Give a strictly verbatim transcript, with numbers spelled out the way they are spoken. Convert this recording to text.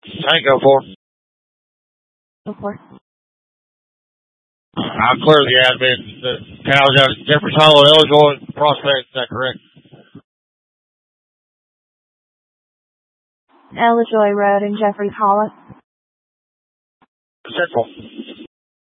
Tango four. Go for it. I'm clear the admin. The cows out at Jeffrey's Hollow, Eljoy, Prospect. Is that correct? Eljoy Road in Jeffrey's Hollow. Central.